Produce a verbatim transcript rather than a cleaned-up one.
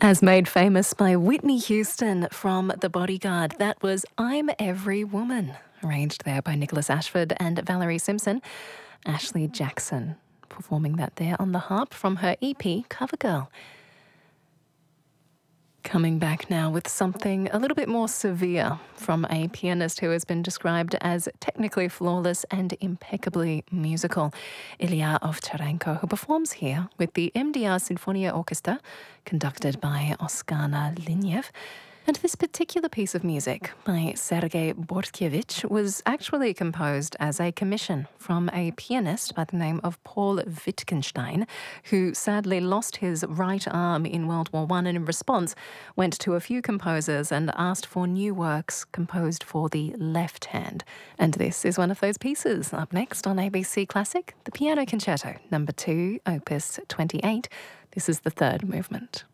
As made famous by Whitney Houston from The Bodyguard, that was I'm Every Woman, arranged there by Nicholas Ashford and Valerie Simpson. Ashley Jackson performing that there on the harp from her E P, Covergirl. Coming back now with something a little bit more severe from a pianist who has been described as technically flawless and impeccably musical, Ilya Ovcharenko, who performs here with the M D R Sinfonia Orchestra, conducted by Oskar Liniev. And this particular piece of music by Sergei Bortkiewicz was actually composed as a commission from a pianist by the name of Paul Wittgenstein, who sadly lost his right arm in World War One and in response went to a few composers and asked for new works composed for the left hand. And this is one of those pieces. Up next on A B C Classic, the Piano Concerto, number two, opus twenty-eight. This is the third movement.